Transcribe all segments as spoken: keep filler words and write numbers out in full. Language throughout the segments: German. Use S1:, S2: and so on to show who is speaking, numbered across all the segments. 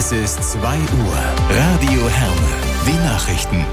S1: Es ist zwei Uhr. Radio Herne. Die Nachrichten.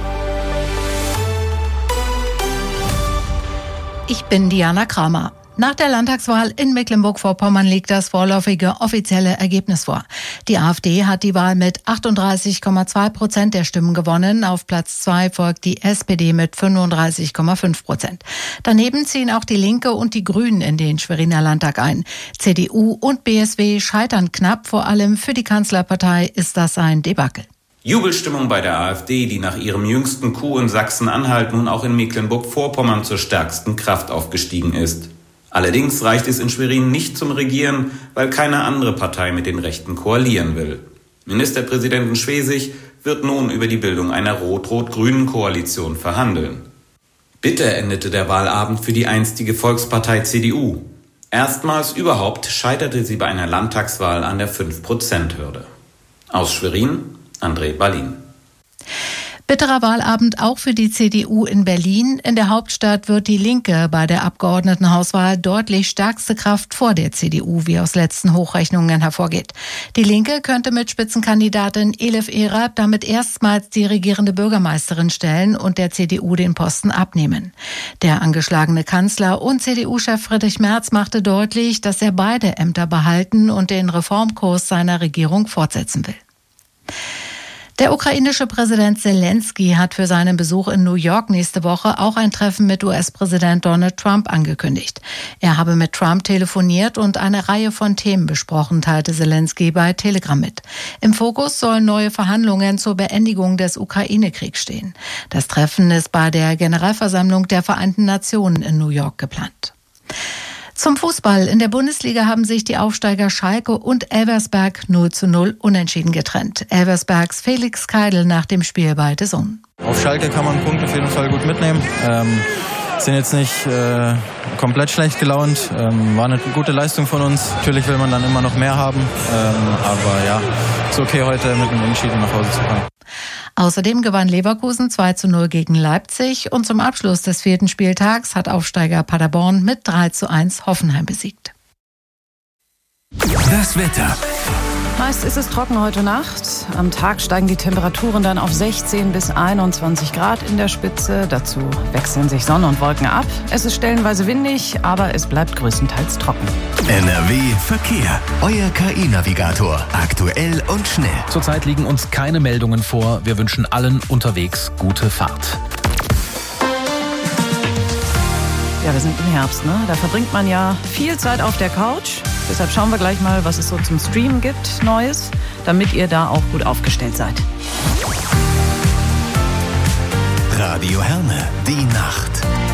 S2: Ich bin Diana Kramer. Nach der Landtagswahl in Mecklenburg-Vorpommern liegt das vorläufige offizielle Ergebnis vor. Die AfD hat die Wahl mit achtunddreißig Komma zwei Prozent der Stimmen gewonnen. Auf Platz zwei folgt die S P D mit fünfunddreißig Komma fünf Prozent. Daneben ziehen auch die Linke und die Grünen in den Schweriner Landtag ein. C D U und B S W scheitern knapp. Vor allem für die Kanzlerpartei ist das ein Debakel.
S3: Jubelstimmung bei der AfD, die nach ihrem jüngsten Coup in Sachsen-Anhalt nun auch in Mecklenburg-Vorpommern zur stärksten Kraft aufgestiegen ist. Allerdings reicht es in Schwerin nicht zum Regieren, weil keine andere Partei mit den Rechten koalieren will. Ministerpräsident Schwesig wird nun über die Bildung einer rot-rot-grünen Koalition verhandeln. Bitter endete der Wahlabend für die einstige Volkspartei C D U. Erstmals überhaupt scheiterte sie bei einer Landtagswahl an der fünf Prozent Hürde. Aus Schwerin, André Ballin.
S2: Bitterer Wahlabend auch für die C D U in Berlin. In der Hauptstadt wird die Linke bei der Abgeordnetenhauswahl deutlich stärkste Kraft vor der C D U, wie aus letzten Hochrechnungen hervorgeht. Die Linke könnte mit Spitzenkandidatin Elif Erab damit erstmals die regierende Bürgermeisterin stellen und der C D U den Posten abnehmen. Der angeschlagene Kanzler und C D U-Chef Friedrich Merz machte deutlich, dass er beide Ämter behalten und den Reformkurs seiner Regierung fortsetzen will. Der ukrainische Präsident Zelensky hat für seinen Besuch in New York nächste Woche auch ein Treffen mit U S-Präsident Donald Trump angekündigt. Er habe mit Trump telefoniert und eine Reihe von Themen besprochen, teilte Zelensky bei Telegram mit. Im Fokus sollen neue Verhandlungen zur Beendigung des Ukraine-Kriegs stehen. Das Treffen ist bei der Generalversammlung der Vereinten Nationen in New York geplant. Zum Fußball. In der Bundesliga haben sich die Aufsteiger Schalke und Elversberg null zu null unentschieden getrennt. Elversbergs Felix Keidel nach dem Spiel bei D A Z N.
S4: Auf Schalke kann man einen Punkt auf jeden Fall gut mitnehmen. Ähm, sind jetzt nicht äh, komplett schlecht gelaunt. Ähm, war eine gute Leistung von uns. Natürlich will man dann immer noch mehr haben. Ähm, aber ja, ist okay heute mit einem Unentschieden nach Hause zu kommen.
S2: Außerdem gewann Leverkusen zwei zu null gegen Leipzig und zum Abschluss des vierten Spieltags hat Aufsteiger Paderborn mit drei zu eins Hoffenheim besiegt.
S1: Das Wetter.
S5: Meist ist es trocken heute Nacht. Am Tag steigen die Temperaturen dann auf sechzehn bis einundzwanzig Grad in der Spitze. Dazu wechseln sich Sonne und Wolken ab. Es ist stellenweise windig, aber es bleibt größtenteils trocken.
S1: N R W Verkehr. Euer K I-Navigator. Aktuell und schnell.
S6: Zurzeit liegen uns keine Meldungen vor. Wir wünschen allen unterwegs gute Fahrt.
S5: Ja, wir sind im Herbst, ne? Da verbringt man ja viel Zeit auf der Couch. Deshalb schauen wir gleich mal, was es so zum Streamen gibt, Neues, damit ihr da auch gut aufgestellt seid.
S1: Radio Herne, die Nacht.